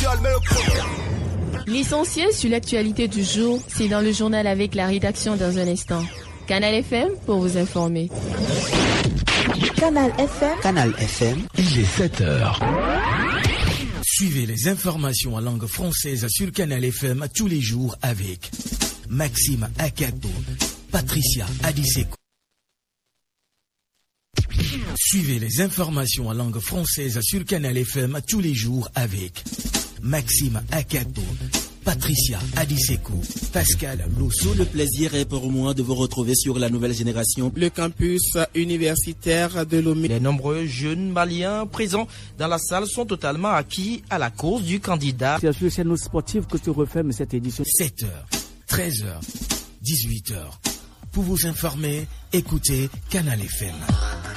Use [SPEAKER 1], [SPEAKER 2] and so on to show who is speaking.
[SPEAKER 1] L'essentiel sur l'actualité du jour, c'est dans le journal avec la rédaction dans un instant. Canal FM pour vous informer.
[SPEAKER 2] Canal FM.
[SPEAKER 3] Canal FM.
[SPEAKER 4] Il est 7h.
[SPEAKER 5] Suivez les informations en langue française sur Canal FM tous les jours avec Maxime Akato, Patricia Adiseko. Suivez les informations en langue française sur Canal FM tous les jours avec Maxime Akato, Patricia Adiseko, Pascal Losso.
[SPEAKER 6] Le plaisir est pour moi de vous retrouver sur la nouvelle génération.
[SPEAKER 7] Le campus universitaire de Lomé.
[SPEAKER 8] Les nombreux jeunes maliens présents dans la salle sont totalement acquis à la cause du candidat.
[SPEAKER 9] C'est sur chaîne sportive que se referme cette édition.
[SPEAKER 5] 7h, 13h, 18h. Pour vous informer, écoutez Canal FM.